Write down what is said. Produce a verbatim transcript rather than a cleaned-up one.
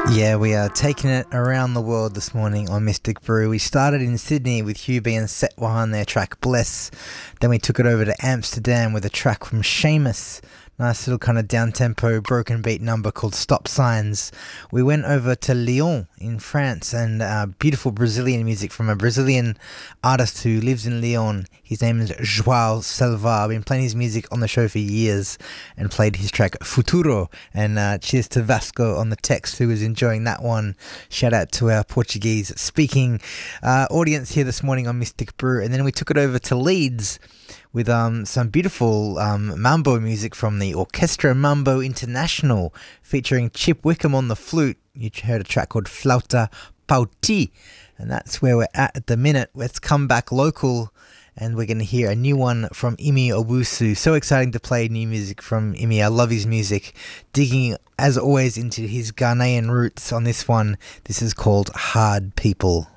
Yeah, we are taking it around the world this morning on Mystic Brew. We started in Sydney with Hugh B and Set One, their track Bless. Then we took it over to Amsterdam with a track from Seamus. Nice little kind of down-tempo, broken beat number called Stop Signs. We went over to Lyon in France and uh, beautiful Brazilian music from a Brazilian artist who lives in Lyon. His name is João Selva. I've been playing his music on the show for years and played his track Futuro. And uh, cheers to Vasco on the text who was enjoying that one. Shout out to our Portuguese speaking uh, audience here this morning on Mystic Brew. And then we took it over to Leeds with um, some beautiful um, mambo music from the Orchestra Mambo International featuring Chip Wickham on the flute. You heard a track called Flauta Pauti, and that's where we're at at the minute. Let's come back local, and we're going to hear a new one from Imi Owusu. So exciting to play new music from Imi. I love his music. Digging, as always, into his Ghanaian roots on this one. This is called Hard People.